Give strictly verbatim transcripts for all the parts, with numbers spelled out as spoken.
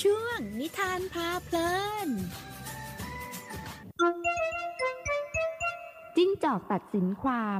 ช่วงนิทานพาเพลินจิ้งจอกตัดสินความ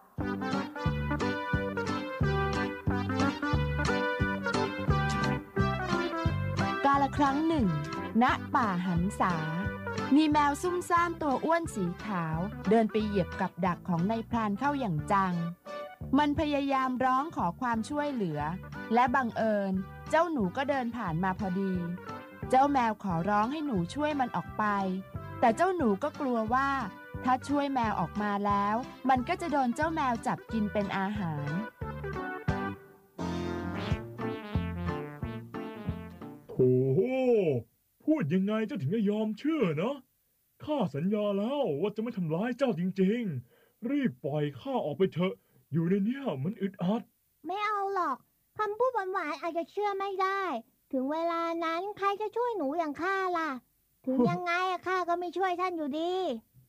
กาลครั้งหนึ่งณป่าหันษามีแมวซุ่มซ่ามตัวอ้วนสีขาวเดินไปเหยียบกับดักของนายพรานเข้าอย่างจังมันพยายามร้องขอความช่วยเหลือและบังเอิญเจ้าหนูก็เดินผ่านมาพอดีเจ้าแมวขอร้องให้หนูช่วยมันออกไปแต่เจ้าหนูก็กลัวว่าถ้าช่วยแมวออกมาแล้วมันก็จะโดนเจ้าแมวจับกินเป็นอาหารโถ่พูดยังไงเจ้าถึงจะยอมเชื่อนะข้าสัญญาแล้วว่าจะไม่ทำร้ายเจ้าจริงๆรีบปล่อยข้าออกไปเถอะอยู่ในเนี้ยมันอึดอัดไม่เอาหรอกคำพูดหวานๆอาจจะเชื่อไม่ได้ถึงเวลานั้นใครจะช่วยหนูอย่างข้าล่ะถึงยังไงอะข้าก็ไม่ช่วยท่านอยู่ดี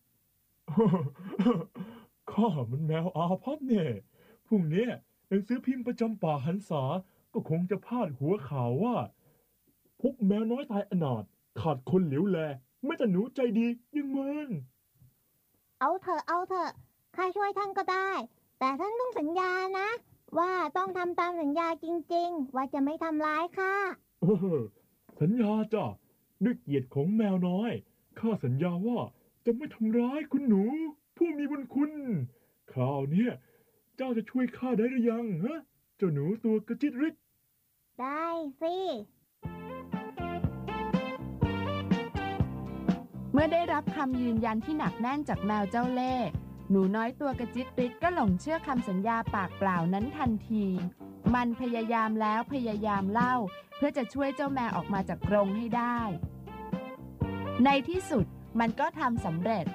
ข้ามันแมวอาภัพเนี่ยพรุ่งนี้หนังสือพิมพ์ประจำป่าหันษาก็คงจะพาดหัวข่าวว่าพบแมวน้อยตายอนาถขาดคนเหลียวแลไม่แต่หนูใจดียังมึงเอาเถอะเอาเถอะข้าช่วยท่านก็ได้แต่ท่านต้องสัญญานะว่าต้องทำตามสัญญาจริงๆว่าจะไม่ทำร้ายข้าเออสัญญาจ้ะด้วยเกียรติของแมวน้อยข้าสัญญาว่าจะไม่ทำร้ายคุณหนูผู้มีบุญคุณคราวนี้เจ้าจะช่วยข้าได้หรือยังฮะเจ้าหนูตัวกระจิตริดได้สิเมื่อได้รับคำยืนยันที่หนักแน่นจากแมวเจ้าเล่ห์หนูน้อยตัวกระจิตริดก็หลงเชื่อคำสัญญาปากเปล่านั้นทันทีมันพยายามแล้วพยายามเล่าเพื่อจะช่วยเจ้าแมวออกมาจากกรงให้ได้ในที่สุดมันก็ทำสำเร็จ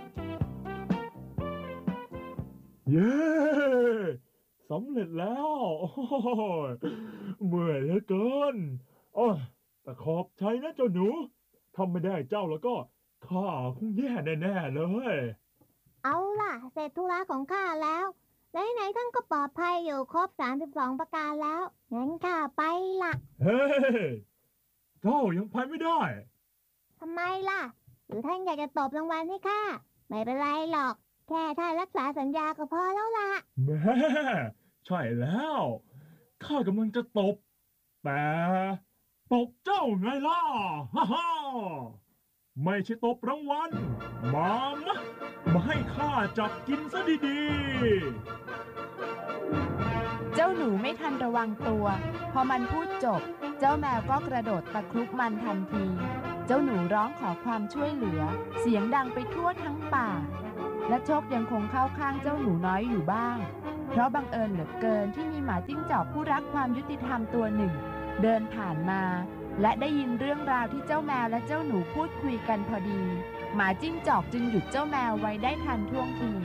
เย้สำเร็จแล้วโอ้ยเมื่อยเหลือเกินโอ้แต่ขอบใจนะเจ้าหนูทำไม่ได้เจ้าแล้วก็ข้าคงแย่แน่ๆเลยเอาล่ะเสร็จธุระของข้าแล้วไหนๆท่านก็ปลอดภัยอยู่ครบสามสิบสองประการแล้วงั้นข้าไปล่ะเฮ้เจ้ายังไปไม่ได้ทำไมล่ะหรือท่านอยากจะตบรางวัลให้ข้าไม่เป็นไรหรอกแค่ท่านรักษาสัญญาก็พอแล้วล่ะแม่ใช่แล้วข้ากำลังจะตบแต่ตบเจ้าไงล่ะฮ่าฮ่าไม่ใช่ตบรางวัลมามะมาให้ข้าจับกินซะดีๆเจ้าหนูไม่ทันระวังตัวพอมันพูดจบเจ้าแมวก็กระโดดตะครุบมันทันทีเจ้าหนูร้องขอความช่วยเหลือเสียงดังไปทั่วทั้งป่าและโชคยังคงเข้าข้างเจ้าหนูน้อยอยู่บ้างเพราะบังเอิญเหลือเกินที่มีหมาจิ้งจอกผู้รักความยุติธรรมตัวหนึ่งเดินผ่านมาและได้ยินเรื่องราวที่เจ้าแมวและเจ้าหนูพูดคุยกันพอดีหมาจิ้งจอกจึงหยุดเจ้าแมวไว้ได้ทันท่วงที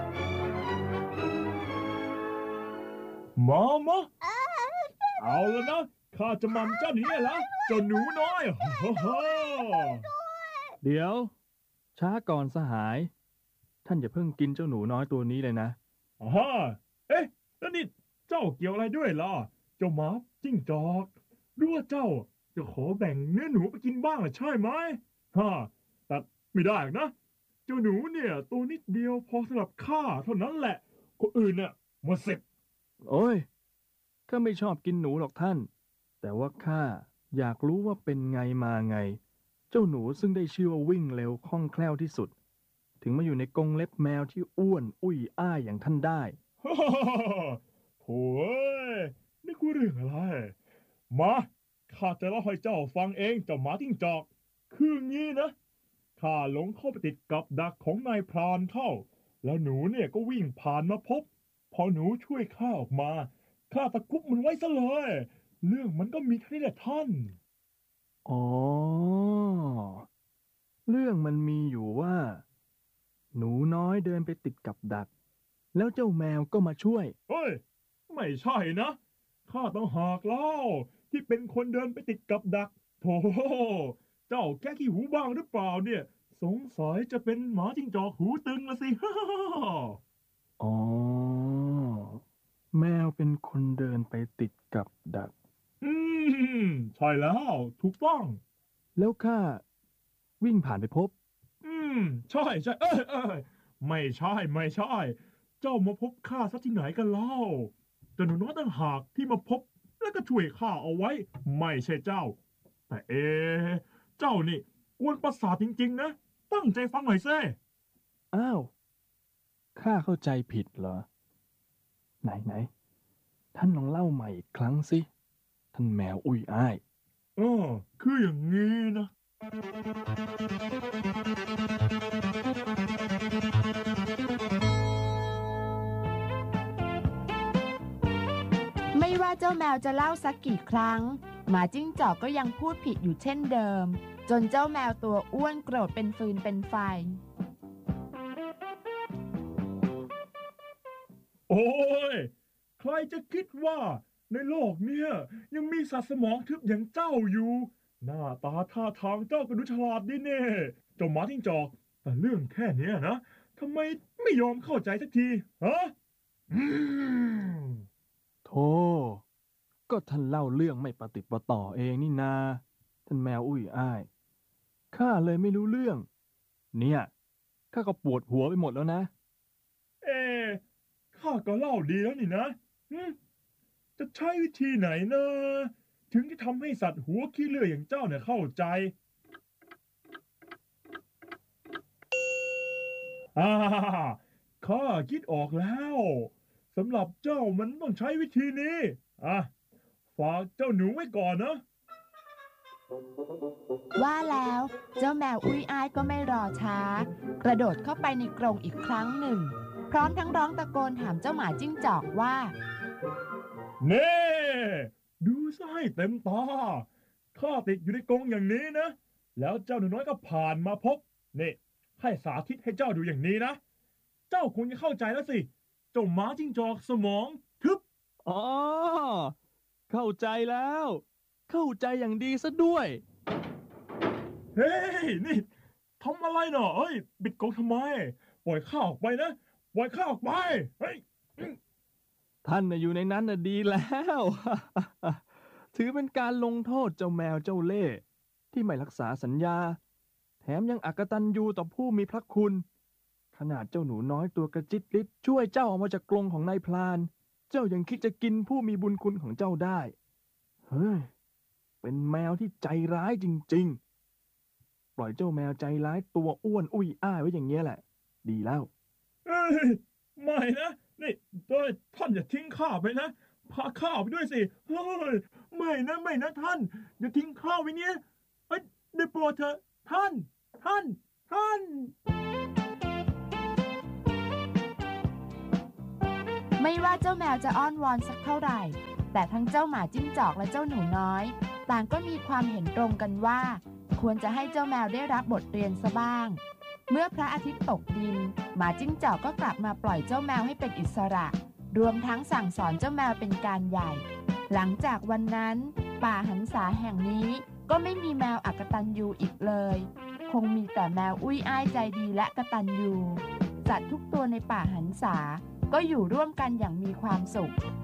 มามะเอาแล้วนะข้าจะมันเจ้าหนี้แล้วเจ้าหนูน้อยฮ่าฮ่าเดี๋ยวช้าก่อนสหายท่านอย่าเพิ่งกินเจ้าหนูน้อยตัวนี้เลยนะอ่าเอ๊ะแล้วนี่เจ้าเกี่ยวอะไรด้วยล่ะเจ้าหมาจิ้งจอกรู้ว่าเจ้าจะขอแบ่งเนื้อหนูไปกินบ้างใช่ไหมฮ่าแต่ไม่ได้นะเจ้าหนูเนี่ยตัวนิดเดียวพอสำหรับข้าเท่านั้นแหละคนอื่นน่ะมาเสร็จโอ้ยข้าไม่ชอบกินหนูหรอกท่านแต่ว่าข้าอยากรู้ว่าเป็นไงมาไงเจ้าหนูซึ่งได้ชื่อว่าวิ่งเร็วคล่องแคล่วที่สุดถึงมาอยู่ในกรงเล็บแมวที่อ้วนอุ้ยอ้ายอย่างท่านได้โถ่นี่กูเรื่องอะไรมาข้าจะเล่าให้เจ้าฟังเองเจ้าหมาจิ้งจอกคืองี้นะข้าหลงเข้าไปติดกับดักของนายพรานเข้าแล้วหนูเนี่ยก็วิ่งผ่านมาพบพอหนูช่วยข้าออกมาข้าตะคุบมันไว้ซะเลยเรื่องมันก็มีแค่นี้แหละท่านอ๋อเรื่องมันมีอยู่ว่าหนูน้อยเดินไปติดกับดักแล้วเจ้าแมวก็มาช่วยเฮ้ยไม่ใช่นะข้าต้องหากเล่าที่เป็นคนเดินไปติดกับดักโธ่เจ้าแก้ขี้หูบ้างหรือเปล่าเนี่ยสงสัยจะเป็นหมาจิ้งจอกหูตึงละสิอ๋อแมวเป็นคนเดินไปติดกับดักอืมใช่แล้วถูกต้องแล้วข้าวิ่งผ่านไปพบอืมใช่ใช่เอ้ยเอ้ยไม่ใช่ไม่ใช่ เจ้ามาพบข้าซะที่ไหนกันเล่าแต่หนูน้อยต่างหากที่มาพบแล้วก็ช่วยข้าเอาไว้ ไม่ใช่เจ้า แต่เอะเจ้านี่กวนประสาทจริงๆนะตั้งใจฟังหน่อยเซ่อ้าวข้าเข้าใจผิดเหรอ ไหนไหนท่านลองเล่าใหม่อีกครั้งสิท่านแมวอุ้ยอ้ายเออคืออย่างนี้นะไม่ว่าเจ้าแมวจะเล่าสักกี่ครั้งหมาจิ้งจอกก็ยังพูดผิดอยู่เช่นเดิม จนเจ้าแมวตัวอ้วนโกรธเป็นฟืนเป็นไฟโอ้ยใครจะคิดว่าในโลกเนี้ยยังมีสัตว์สมองทึบอย่างเจ้าอยู่ หน้าตาท่าทางเจ้าก็ดูฉลาดดีเน่เจ้าหมาจิ้งจอกแต่เรื่องแค่เนี้ยนะทำไมไม่ยอมเข้าใจสักทีฮะอืมโธ่ก็ท่านเล่าเรื่องไม่ปฏิดปะต่อเองนี่นา ท่านแมวอุ้ยอ้ายข้าเลยไม่รู้เรื่อง เนี่ยข้าก็ปวดหัวไปหมดแล้วนะเอ๊ะข้าก็เล่าดีแล้วนี่นะหึจะใช้วิธีไหนนะ ถึงจะทำให้สัตว์หัวขี้เลื่อยอย่างเจ้าเนี่ยเข้าใจอ่าข้าคิดออกแล้วสำหรับเจ้ามันต้องใช้วิธีนี้อ่ะฝากเจ้าหนูไว้ก่อนนะว่าแล้วเจ้าแมวอุ้ยอ้ายก็ไม่รอช้า กระโดดเข้าไปในกรงอีกครั้งหนึ่ง พร้อมทั้งร้องตะโกนถามเจ้าหมาจิ้งจอกว่าเน่ดูซะให้เต็มตาข้าติดอยู่ในกรงอย่างนี้นะ แล้วเจ้าหนูน้อยก็ผ่านมาพบนี่ให้สาธิตให้เจ้าดูอย่างนี้นะ เจ้าคงจะเข้าใจแล้วสิเจ้าหมาจิ้งจอกสมองทึบอ๋อ เข้าใจแล้ว เข้าใจอย่างดีซะด้วยเฮ้ยนี่ทำอะไรเนาะเอ้ยปิดกรงทำไมปล่อยข้าออกไปนะปล่อยข้าออกไปเฮ้ยท่านน่ะอยู่ในนั้นน่ะดีแล้ว ถือเป็นการลงโทษเจ้าแมวเจ้าเล่ห์ที่ไม่รักษาสัญญา แถมยังอกตัญญูต่อผู้มีพระคุณ ขนาดเจ้าหนูน้อยตัวกระจิตริดช่วยเจ้าออกมาจากกรงของนายพราน เจ้ายังคิดจะกินผู้มีบุญคุณของเจ้าได้ เฮ้ย เป็นแมวที่ใจร้ายจริงๆ ปล่อยเจ้าแมวใจร้ายตัวอ้วนอุ้ยอ้ายไว้อย่างเงี้ยแหละ ดีแล้วเอ้ยไม่นะนี่โดยท่านอย่าทิ้งข้าไปนะพาข้าไปด้วยสิเฮ้ยไม่นะไม่นะท่านอย่าทิ้งข้าไว้เนี้ยเอ้ยได้โปรดเถอะท่าน ท่าน ท่านไม่ว่าเจ้าแมวจะอ้อนวอนสักเท่าไหร่ แต่ทั้งเจ้าหมาจิ้งจอกและเจ้าหนูน้อย ต่างก็มีความเห็นตรงกันว่า ควรจะให้เจ้าแมวได้รับบทเรียนซะบ้าง เมื่อพระอาทิตย์ตกดินหมาจิ้งจอกก็กลับมาปล่อยเจ้าแมวให้เป็นอิสระ รวมทั้งสั่งสอนเจ้าแมวเป็นการใหญ่ หลังจากวันนั้นป่าหันษาแห่งนี้ก็ไม่มีแมวอกตัญญูอีกเลย คงมีแต่แมวอุ้ยอ้ายใจดีและกตัญญูสัตว์ทุกตัวในป่าหันษาก็อยู่ร่วมกันอย่างมีความสุข